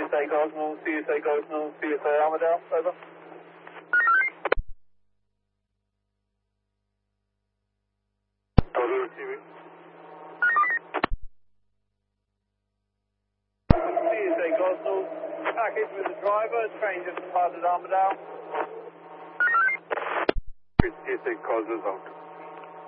CSA Gosnell, CSA Gosnell, CSA Armadale, over. Gosnell receiving. CSA Gosnell, package with the driver, train just departed Armadale. CSA Gosnell's out.